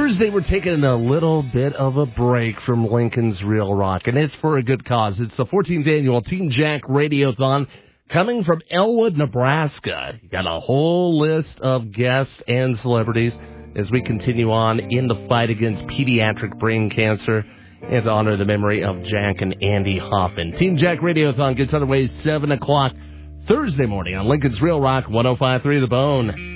Thursday, we're taking a little bit of a break from Lincoln's Real Rock, and it's for a good cause. It's the 14th annual Team Jack Radiothon coming from Elwood, Nebraska. You got a whole list of guests and celebrities as we continue on in the fight against pediatric brain cancer and to honor the memory of Jack and Andy Hoffman. Team Jack Radiothon gets underway 7 o'clock Thursday morning on Lincoln's Real Rock 105.3 The Bone.